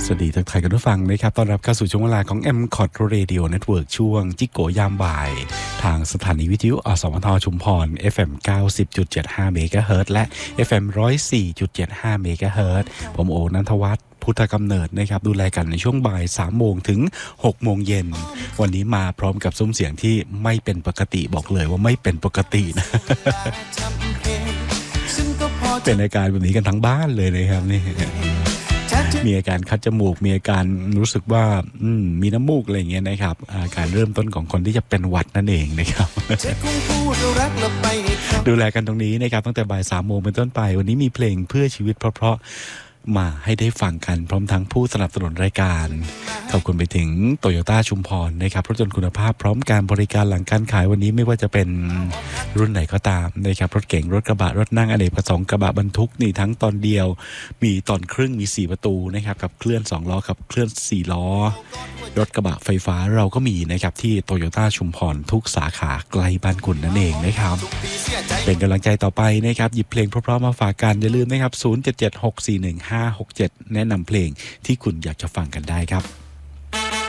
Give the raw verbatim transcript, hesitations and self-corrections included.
วัสดีทักทายกันผู้ฟังนะครับต้อนรับเข้าสู่ช่วงเวลาของ เอ็ม คอท Radio Network ช่วงจิกโกยามบ่ายทางสถานีวิทยุอสมทชุมพร เอฟ เอ็ม เก้าสิบจุดเจ็ดห้า เมกะเฮิรตซ์และ เอฟ เอ็ม หนึ่งศูนย์สี่จุดเจ็ดห้า เมกะเฮิรตซ์ผมโอนันทวัฒน์พุทธกำเนิดนะครับดูแลกันในช่วงบ่ายสามโมงถึงหกโมงเย็นวันนี้มาพร้อมกับซุ้มเสียงที่ไม่เป็นปกติบอกเลยว่าไม่เป็นปกตินะ เป็นอาการแบบนี้กันทั้งบ้านเลยนะครับนี่มีอาการคัดจมูกมีอาการรู้สึกว่ามีน้ำมูกอะไรอย่างเงี้ยนะครับอาการเริ่มต้นของคนที่จะเป็นหวัดนั่นเองนะครับ ดูแลกันตรงนี้นะครับตั้งแต่บ่ายสามโมงเป็นต้นไปวันนี้มีเพลงเพื่อชีวิตเพราะๆมาให้ได้ฟังกันพร้อมทั้งผู้สนับสนุนรายการขอบคุณไปถึงโตโยต้าชุมพรนะครับรถยนต์คุณภาพพร้อมการบริการหลังการขายวันนี้ไม่ว่าจะเป็นรุ่นไหนก็ตามนะครับรถเก๋งรถกระบะรถนั่งอเนกประสงค์กระบะบรรทุกนี่ทั้งตอนเดียวมีตอนครึ่งมีสี่ประตูนะครับกับเคลื่อนสองล้อกับเคลื่อนสี่ล้อรถกระบะไฟฟ้าเราก็มีนะครับที่โตโยต้าชุมพรทุกสาขาใกล้บ้านคุณนั่นเองนะครับเป็นกำลังใจต่อไปนะครับหยิบเพลงเพราะๆมาฝากกันอย่าลืมนะครับศูนย์ เจ็ด เจ็ด หก สี่ หนึ่ง ห้า หก เจ็ดแนะนำเพลงที่คุณอยากจะฟังกันได้ครับ